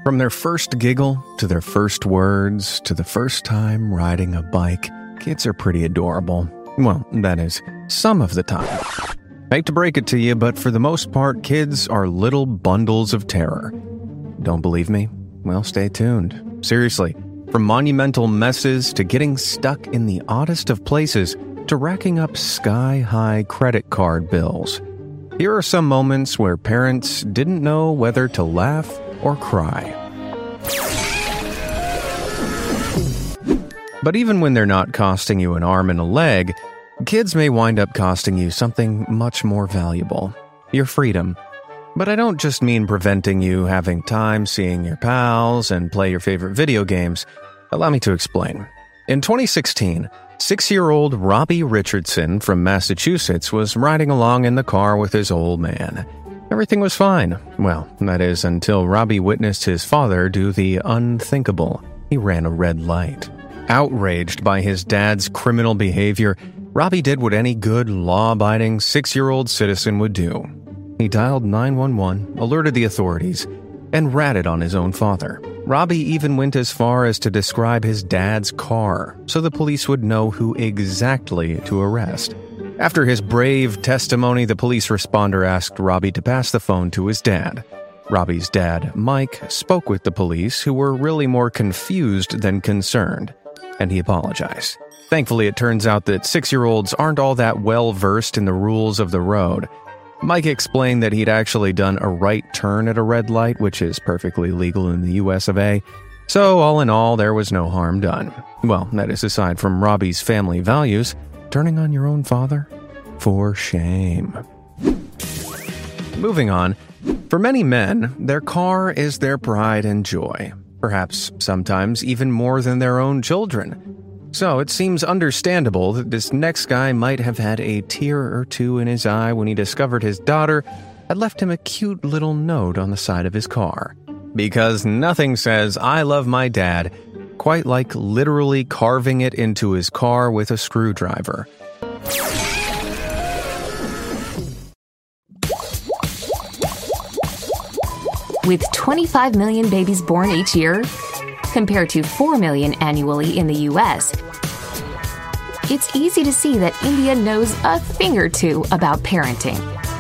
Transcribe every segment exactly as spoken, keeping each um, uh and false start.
From their first giggle, to their first words, to the first time riding a bike, kids are pretty adorable. Well, that is, some of the time. Hate to break it to you, but for the most part, kids are little bundles of terror. Don't believe me? Well, stay tuned. Seriously, from monumental messes to getting stuck in the oddest of places to racking up sky-high credit card bills. Here are some moments where parents didn't know whether to laugh or cry. But even when they're not costing you an arm and a leg, kids may wind up costing you something much more valuable, your freedom. But I don't just mean preventing you having time seeing your pals and play your favorite video games. Allow me to explain. In twenty sixteen, six-year-old Robbie Richardson from Massachusetts was riding along in the car with his old man. Everything was fine. Well, that is, until Robbie witnessed his father do the unthinkable. He ran a red light. Outraged by his dad's criminal behavior, Robbie did what any good, law-abiding six-year-old citizen would do. He dialed nine one one, alerted the authorities, and ratted on his own father. Robbie even went as far as to describe his dad's car, so the police would know who exactly to arrest. After his brave testimony, the police responder asked Robbie to pass the phone to his dad. Robbie's dad, Mike, spoke with the police, who were really more confused than concerned, and he apologized. Thankfully, it turns out that six-year-olds aren't all that well-versed in the rules of the road. Mike explained that he'd actually done a right turn at a red light, which is perfectly legal in the U S of A. So, all in all, there was no harm done. Well, that is aside from Robbie's family values. Turning on your own father? For shame. Moving on. For many men, their car is their pride and joy. Perhaps sometimes even more than their own children. So it seems understandable that this next guy might have had a tear or two in his eye when he discovered his daughter had left him a cute little note on the side of his car. Because nothing says, "I love my dad," quite like literally carving it into his car with a screwdriver. With twenty-five million babies born each year, compared to four million annually in the U S, it's easy to see that India knows a thing or two about parenting.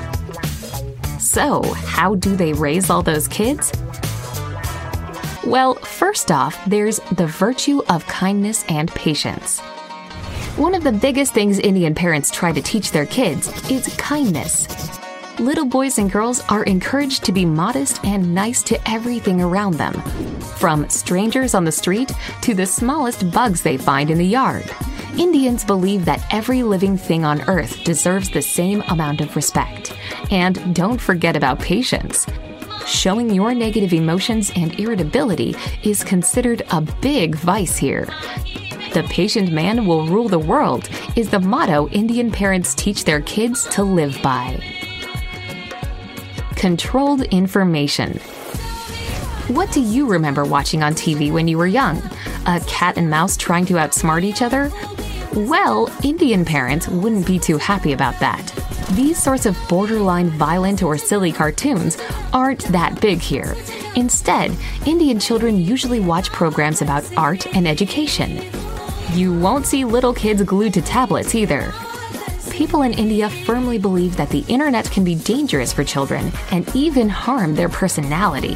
So, how do they raise all those kids? Well, first off, there's the virtue of kindness and patience. One of the biggest things Indian parents try to teach their kids is kindness. Little boys and girls are encouraged to be modest and nice to everything around them, from strangers on the street to the smallest bugs they find in the yard. Indians believe that every living thing on earth deserves the same amount of respect. And don't forget about patience. Showing your negative emotions and irritability is considered a big vice here. "The patient man will rule the world" is the motto Indian parents teach their kids to live by. Controlled information. What do you remember watching on T V when you were young? A cat and mouse trying to outsmart each other? Well, Indian parents wouldn't be too happy about that. These sorts of borderline violent or silly cartoons aren't that big here. Instead, Indian children usually watch programs about art and education. You won't see little kids glued to tablets either. People in India firmly believe that the internet can be dangerous for children and even harm their personality.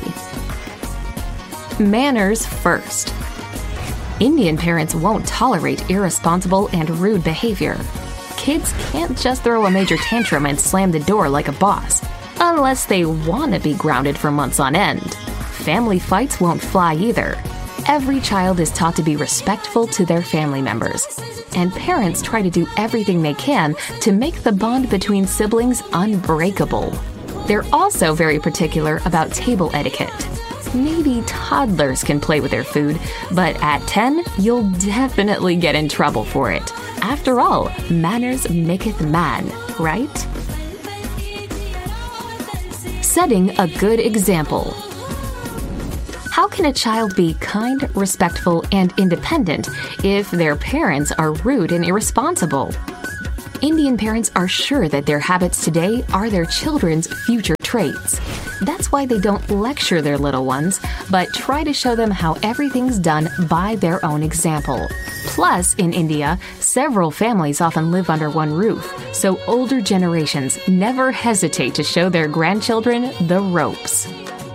Manners first. Indian parents won't tolerate irresponsible and rude behavior. Kids can't just throw a major tantrum and slam the door like a boss, unless they want to be grounded for months on end. Family fights won't fly either. Every child is taught to be respectful to their family members, and parents try to do everything they can to make the bond between siblings unbreakable. They're also very particular about table etiquette. Maybe toddlers can play with their food, but at ten, you'll definitely get in trouble for it. After all, manners maketh man, right? Setting a good example. How can a child be kind, respectful, and independent if their parents are rude and irresponsible? Indian parents are sure that their habits today are their children's future traits. traits. That's why they don't lecture their little ones, but try to show them how everything's done by their own example. Plus, in India, several families often live under one roof, so older generations never hesitate to show their grandchildren the ropes.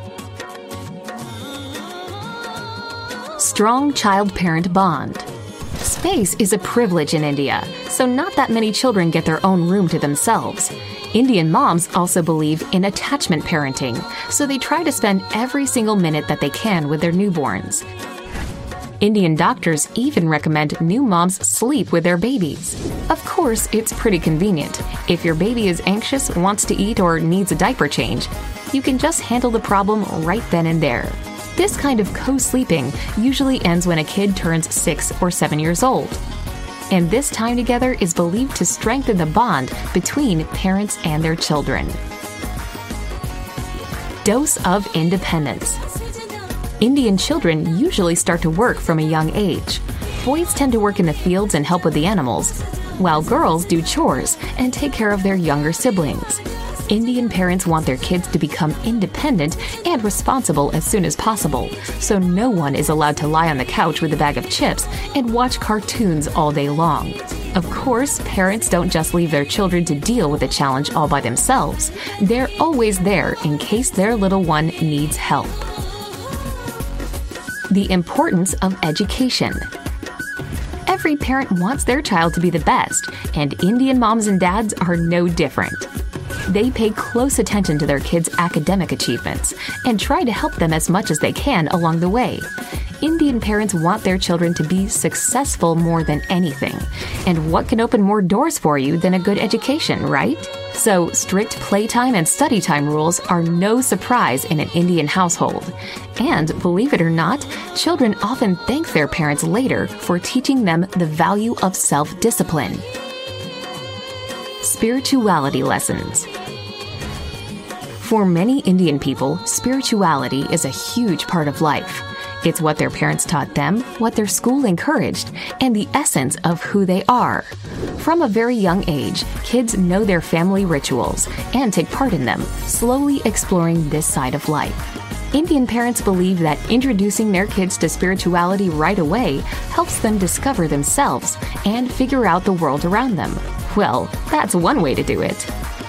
Strong child-parent bond. Space is a privilege in India, so not that many children get their own room to themselves. Indian moms also believe in attachment parenting, so they try to spend every single minute that they can with their newborns. Indian doctors even recommend new moms sleep with their babies. Of course, it's pretty convenient. If your baby is anxious, wants to eat, or needs a diaper change, you can just handle the problem right then and there. This kind of co-sleeping usually ends when a kid turns six or seven years old. And this time together is believed to strengthen the bond between parents and their children. Dose of independence. Indian children usually start to work from a young age. Boys tend to work in the fields and help with the animals, while girls do chores and take care of their younger siblings. Indian parents want their kids to become independent and responsible as soon as possible, so no one is allowed to lie on the couch with a bag of chips and watch cartoons all day long. Of course, parents don't just leave their children to deal with the challenge all by themselves. They're always there in case their little one needs help. The importance of education. Every parent wants their child to be the best, and Indian moms and dads are no different. They pay close attention to their kids' academic achievements and try to help them as much as they can along the way. Indian parents want their children to be successful more than anything. And what can open more doors for you than a good education, right? So, strict playtime and study time rules are no surprise in an Indian household. And believe it or not, children often thank their parents later for teaching them the value of self-discipline. Spirituality lessons. For many Indian people, spirituality is a huge part of life. It's what their parents taught them, what their school encouraged, and the essence of who they are. From a very young age, kids know their family rituals and take part in them, slowly exploring this side of life. Indian parents believe that introducing their kids to spirituality right away helps them discover themselves and figure out the world around them. Well, that's one way to do it.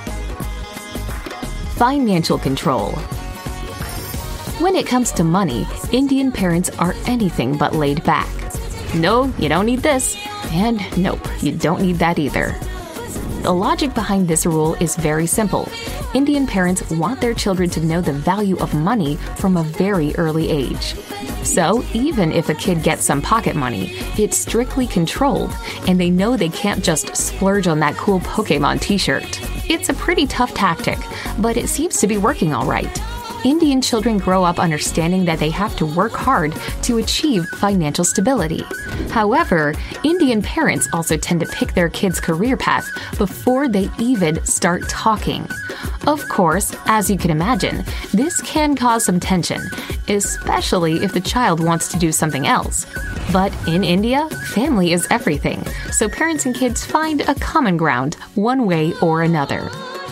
Financial control. When it comes to money, Indian parents are anything but laid back. No, you don't need this. And nope, you don't need that either. The logic behind this rule is very simple. Indian parents want their children to know the value of money from a very early age. So, even if a kid gets some pocket money, it's strictly controlled, and they know they can't just splurge on that cool Pokémon t-shirt. It's a pretty tough tactic, but it seems to be working all right. Indian children grow up understanding that they have to work hard to achieve financial stability. However, Indian parents also tend to pick their kids' career path before they even start talking. Of course, as you can imagine, this can cause some tension, especially if the child wants to do something else. But in India, family is everything, so parents and kids find a common ground one way or another.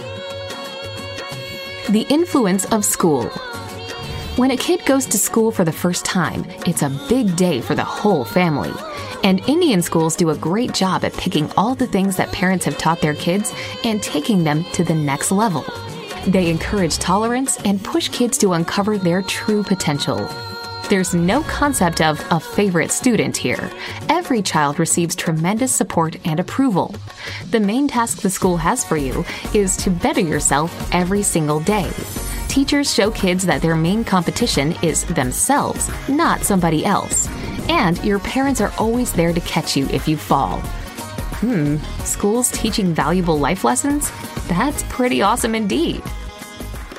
The influence of school. When a kid goes to school for the first time, it's a big day for the whole family. And Indian schools do a great job at picking all the things that parents have taught their kids and taking them to the next level. They encourage tolerance and push kids to uncover their true potential. There's no concept of a favorite student here. Every child receives tremendous support and approval. The main task the school has for you is to better yourself every single day. Teachers show kids that their main competition is themselves, not somebody else. And your parents are always there to catch you if you fall. Hmm, schools teaching valuable life lessons? That's pretty awesome indeed.